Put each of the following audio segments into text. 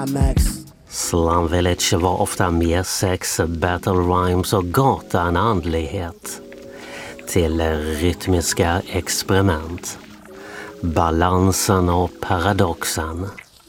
Slum Village var ofta mer sex, battle rhymes och gata än andlighet. Till rytmiska experiment. Balansen och paradoxen.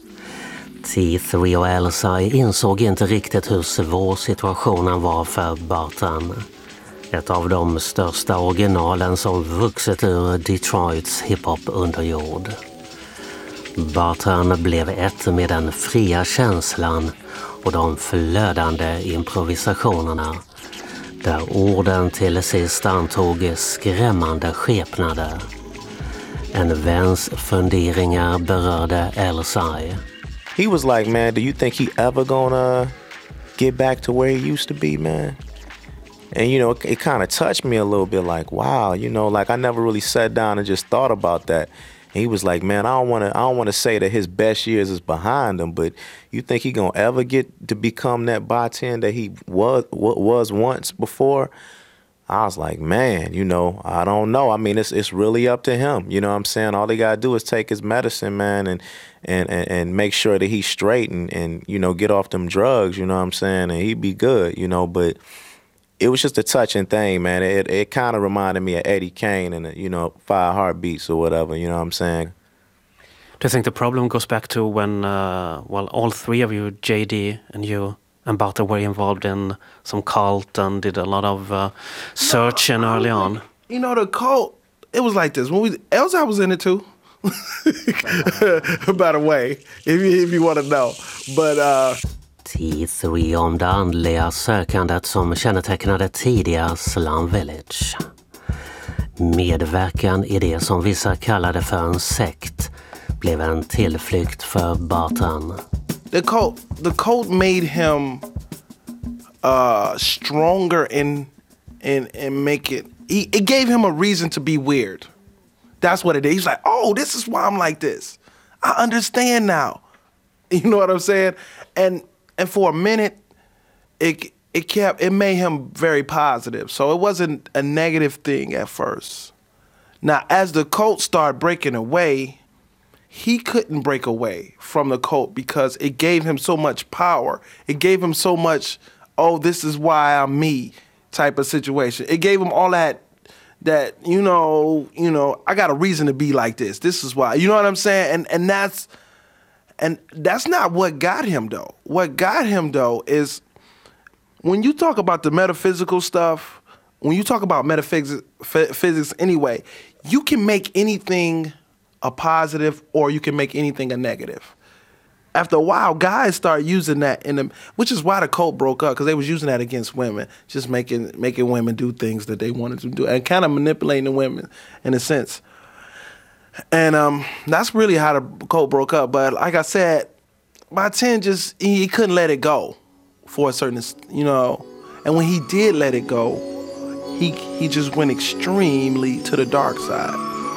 T3 och Elsa insåg inte riktigt hur svår situationen var för Barton. Ett av de största originalen som vuxit ur Detroits hiphop-underjord. Barton blev ett med den fria känslan och de flödande improvisationerna, där orden till sist antog skrämmande skepnader. En väns funderingar berörde Elsa. He was like, man, do you think he ever gonna get back to where he used to be, man? And, you know, it kind of touched me a little bit like, wow, you know, like I never really sat down and just thought about that. And he was like, man, I don't want to say that his best years is behind him, but you think he gonna ever get to become that bartender that he was once before? I was like, man, you know, I don't know. I mean, it's really up to him. You know what I'm saying? All he got to do is take his medicine, man, and make sure that he's straight and, you know, get off them drugs, you know what I'm saying? And he'd be good, you know, but it was just a touching thing, man. It kind of reminded me of Eddie Kane and, you know, 5 Heartbeats or whatever, you know what I'm saying? Do you think the problem goes back to when, all three of you, JD and you, and Barton were involved in some cult and did a lot of searching early on? You know, the cult, it was like this. Elsa was in it too. By the way, if you want to know. But T3 om det andliga sökandet som kännetecknade tidiga Slum Village. Medverkan i det som vissa kallade för en sekt blev en tillflykt för Barton. The cult made him stronger and make it. It gave him a reason to be weird. That's what it is. He's like, oh, this is why I'm like this. I understand now. You know what I'm saying? And for a minute, it made him very positive. So it wasn't a negative thing at first. Now, as the cult started breaking away, he couldn't break away from the cult because it gave him so much power. It gave him so much, oh, this is why I'm me type of situation. It gave him all that, you know, I got a reason to be like this. This is why, you know what I'm saying? And that's not what got him though. What got him though is when you talk about the metaphysical stuff, when you talk about physics anyway, you can make anything a positive or you can make anything a negative. After a while, guys start using that which is why the cult broke up, because they was using that against women, just making women do things that they wanted to do and kind of manipulating the women in a sense. And that's really how the cult broke up. But like I said, Barton he couldn't let it go for a certain, you know. And when he did let it go, he just went extremely to the dark side.